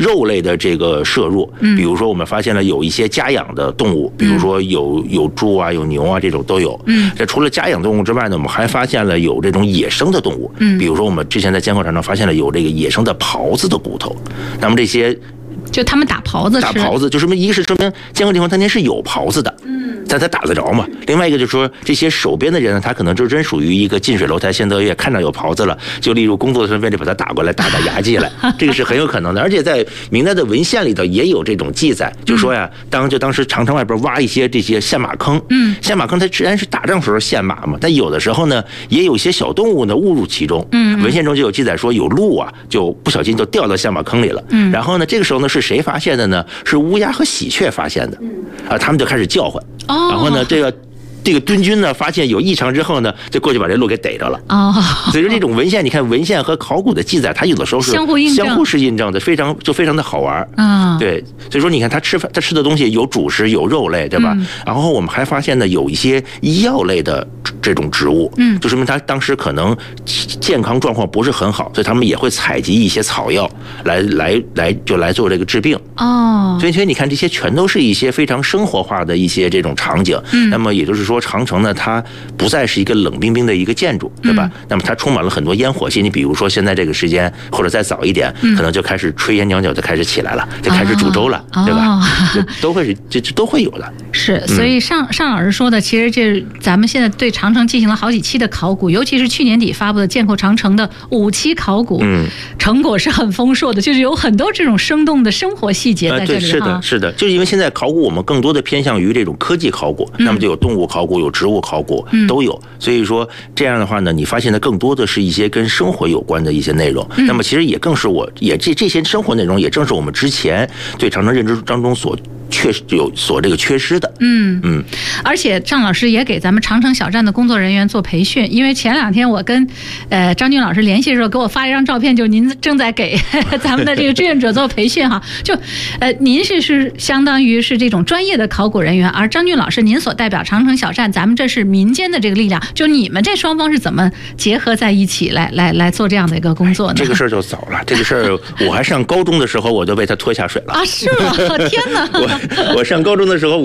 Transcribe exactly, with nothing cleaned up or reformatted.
肉类的这个摄入，比如说我们发现了有一些家养的动物，比如说有有猪啊、有牛啊这种都有。嗯，这除了家养动物之外呢，我们还发现了有这种野生的动物，嗯，比如说我们之前在监控场上发现了有这个野生的狍子的骨头，那么这些。 就他们打狍子， 打狍子就说明一个是说明监控地方当天是有狍子的，嗯，但他打得着嘛。另外一个就是说，这些守边的人呢，他可能就真属于一个近水楼台先得月，看到有狍子了，就例如工作的时候为了把它打过来，打打牙祭来，这个是很有可能的。而且在明代的文献里头也有这种记载，就说呀，当就当时长城外边挖一些这些陷马坑，嗯，陷马坑它虽然是打仗时候陷马嘛，但有的时候呢，也有一些小动物呢误入其中，嗯，文献中就有记载说有鹿啊，就不小心就掉到陷马坑里了，嗯，然后呢，这个时候呢是谁发现的呢？是乌鸦和喜鹊发现的，啊，他们就开始叫唤，然后呢，这个这个敦军呢发现有异常之后呢，就过去把这鹿给逮着了。哦，所以说这种文献，你看文献和考古的记载，它有的时候是相互印证， 相互是印证的，非常就非常的好玩啊。对，所以说你看他吃饭，他吃的东西有主食，有肉类，对吧？嗯、然后我们还发现呢，有一些医药类的这种植物，嗯，就说明他当时可能健康状况不是很好，所以他们也会采集一些草药来来来就来做这个治病。哦，所以所以你看这些全都是一些非常生活化的一些这种场景。嗯，那么也就是说，长城呢，它不再是一个冷冰冰的一个建筑，对吧？嗯、那么它充满了很多烟火气。你比如说现在这个时间，或者再早一点，嗯、可能就开始炊烟袅袅就开始起来了，就开始煮粥了，哦、对吧？哦、都会是这这都会有的。 是，所以尚尚老师说的，其实这咱们现在对长城进行了好几期的考古，尤其是去年底发布的建构长城的五期考古，嗯，成果是很丰硕的，就是有很多这种生动的生活细节在这里。 呃、对，是的，是的，就是因为现在考古我们更多的偏向于这种科技考古，嗯、那么就有动物考古，有植物考古，嗯、都有。所以说这样的话呢，你发现的更多的是一些跟生活有关的一些内容。嗯、那么其实也更是我也这这些生活内容，也正是我们之前对长城认知当中所。确实有所这个缺失的，嗯嗯，而且张老师也给咱们长城小站的工作人员做培训，因为前两天我跟呃张军老师联系的时候，给我发一张照片，就您正在给咱们的这个志愿者做培训哈，就呃您是是相当于是这种专业的考古人员，而张军老师您所代表长城小站，咱们这是民间的这个力量，就你们这双方是怎么结合在一起来来来做这样的一个工作呢？ 这个事儿就早了，这个事儿我还上高中的时候我就被他拖下水了啊，是吗？天哪！ 我我上高中的时候。